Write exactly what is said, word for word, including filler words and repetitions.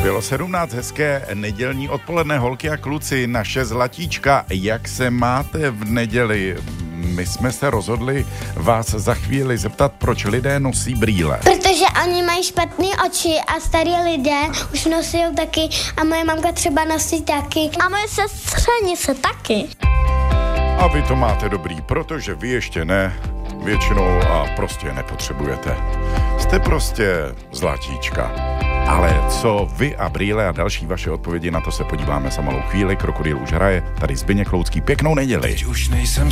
Bylo sedmnáct, hezké nedělní odpoledne, holky a kluci, naše zlatíčka. Jak se máte v neděli? My jsme se rozhodli vás za chvíli zeptat, proč lidé nosí brýle. Protože oni mají špatné oči a starý lidé už nosí taky a moje mamka třeba nosí taky. A moje sestřenice taky. A vy to máte dobrý, protože vy ještě ne, většinou a prostě nepotřebujete. Jste prostě zlatíčka. Ale co vy a brýle a další vaše odpovědi, na to se podíváme za malou chvíli. Krokodýl už hraje, tady Zbyněk Loucký, pěknou neděli. Teď už nejsem